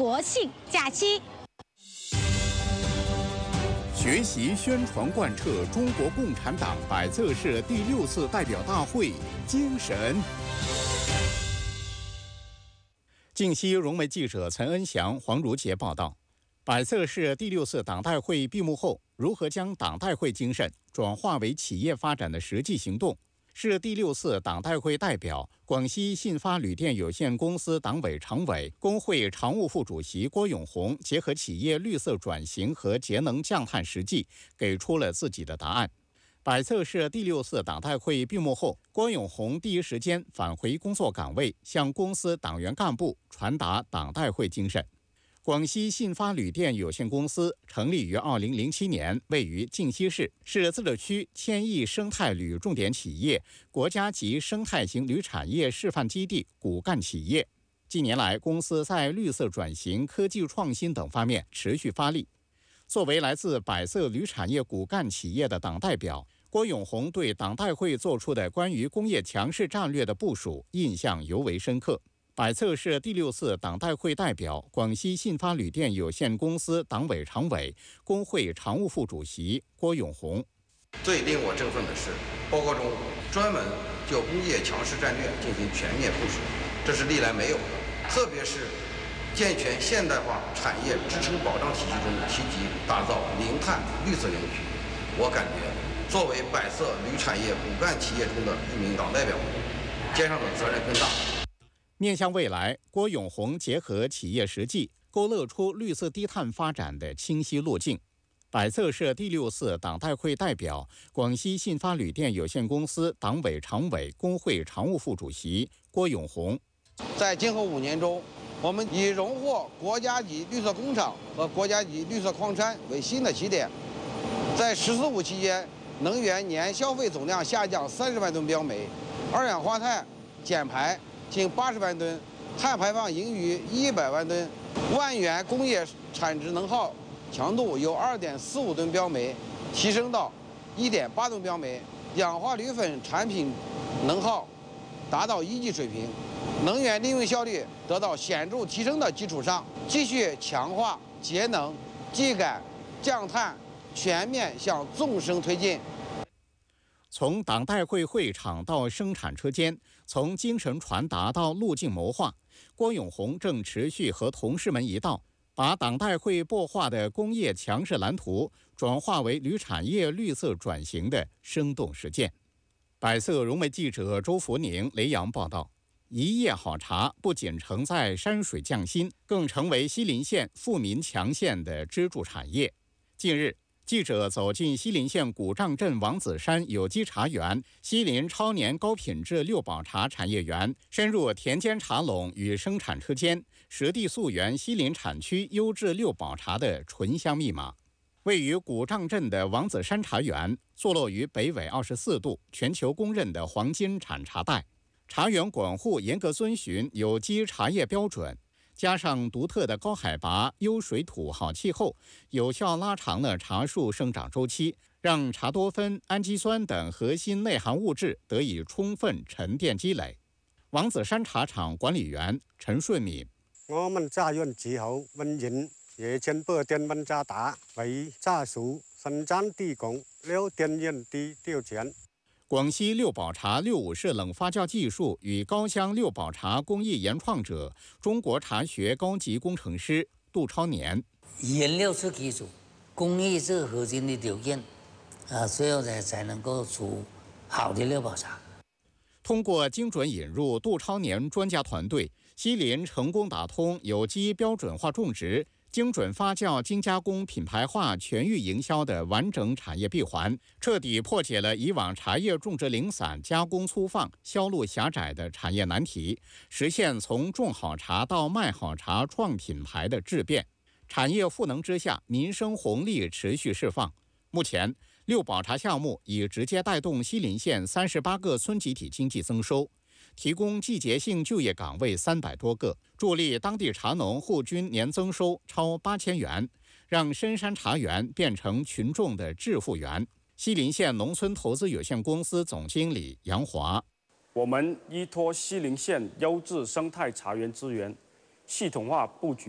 国庆假期。 学习宣传贯彻中国共产党百测市第6次代表大会精神。近期，融媒记者陈恩祥、黄如杰报道，百测市第6次党代会闭幕后，如何将党代会精神转化为企业发展的实际行动，是第6次党代会代表、广西信发旅店有限公司党委常委、工会常务副主席郭永红结合企业绿色转型和节能降碳实际，给出了自己的答案。百测市第6次党代会闭幕后，郭永红第一时间返回工作岗位，向公司党员干部传达党代会精神。广西信发旅店有限公司成立于2007年，位于靖西市，是自治区千亿生态旅重点企业、国家级生态型旅产业示范基地骨干企业。近年来，公司在绿色转型、科技创新等方面持续发力。作为来自百色旅产业骨干企业的党代表，郭永红对党代会做出的关于工业强势战略的部署印象尤为深刻。百测市第6次党代会代表、广西信发旅店有限公司党委常委、工会常务副主席郭永红。 最令我振奋的是，报告中专门就工业强势战略进行全面部署，这是历来没有的。特别是健全现代化产业支撑保障体系中提及打造零碳绿色园区，我感觉作为百色旅产业骨干企业中的一名党代表，肩上的责任更大。 面向未来，郭永红结合企业实际，勾勒出绿色低碳发展的清晰路径。百测市第6次党代会代表、广西信发旅店有限公司党委常委、工会常务副主席郭永红。 在今后5年中，我们以荣获国家级绿色工厂和国家级绿色矿山为新的起点，在“十四五”期间，能源年消费总量下降30万吨标煤，二氧化碳减排近80万吨，碳排放盈余100万吨，万元工业产值能耗强度由2.45吨标煤提升到1.8吨标煤，氧化铝粉产品能耗达到1级水平，能源利用效率得到显著提升的基础上，继续强化节能、绩改、降碳，全面向纵深推进。 从党代会会场到生产车间，从精神传达到路径谋划，郭永红正持续和同事们一道，把党代会擘画的工业强势蓝图转化为旅产业绿色转型的生动实践。百色融媒记者周福宁、雷阳报道。一叶好茶不仅承载山水匠心，更成为西林县富民强县的支柱产业。近日，记者走进西林县古丈镇王子山有机茶园、西林超年高品质六宝茶产业园，深入田间茶垄与生产车间，实地溯源西林产区优质六宝茶的醇香密码。位于古丈镇的王子山茶园，坐落于北纬24度，全球公认的黄金产茶带。茶园管护严格遵循有机茶叶标准，加上独特的高海拔、优水土、好气候，有效拉长了茶树生长周期，让茶多酚、氨基酸等核心内含物质得以充分沉淀积累。王子山茶厂管理员陈顺敏： 我們茶園只好運營野間波電溫茶打，為茶樹生長提供了天然的條件。 广西六宝茶65式冷发酵技术与高香六宝茶工艺研创者、中国茶学高级工程师杜超年。 原料是基础，工艺是核心的条件，最后才能够出好的六宝茶。 通过精准引入杜超年专家团队，西林成功打通有机标准化种植、精准发酵、精加工、品牌化、全域营销的完整产业闭环，彻底破解了以往茶叶种植零散、加工粗放、销路狭窄的产业难题，实现从种好茶到卖好茶创品牌的质变。产业赋能之下，民生红利持续释放。目前，六宝茶项目已直接带动西林县38个村集体经济增收，提供季节性就业岗位300多个，助力当地茶农户均年增收超8000元，让深山茶园变成群众的致富园。西林县农村投资有限公司总经理杨华： 我们依托西林县优质生态茶园资源，系统化布局